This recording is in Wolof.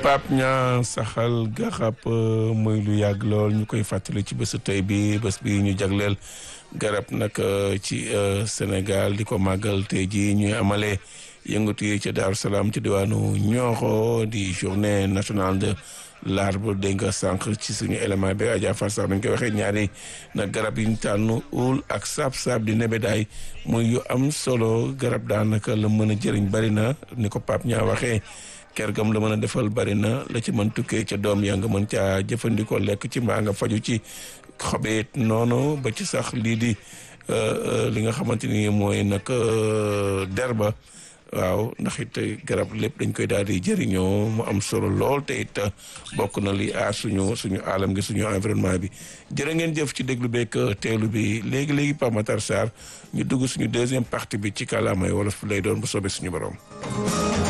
Pape Niang saxal garab muy lu yàgg lool ñu koy fàttali ci bésu tey bi bés bi ñu jagleel garab nag ci Sénégal di ko màggal tey ji ñuy amalee yëngatu yi ca Daaru Salaam ci diwaanu Nioro di journée nationale de l'arbre dégg nga sànq ci suñu élément bi Adja Fatou sax dañ koy waxee ñaari nag garab yi ñu tànn uul ak saab-saab di nebedaay muy yu am solo garab daanaka la mën a jëriñ bari na ni ko Pape Niang waxee kergam la mën a defal bari na la ci mën tukkee ca doom ya nga mën caa jëfandikoo lekk ci mbaa nga faju ci xobeet noonu ba ci sax lii di li nga xamante ni mooy nag derba waaw ndax it garab lépp dañ koy daal di jëriñoo mu am solo lool te it bokk na li aar suñu alam gi suñu environnement bi jërë ngeen jëf ci déglu beeg teelu bi léegi Pape Matar Sarr ñu dugg suñu deuxième partie bi ci kàllaamay wolof lay doon bu soobee suñu borom.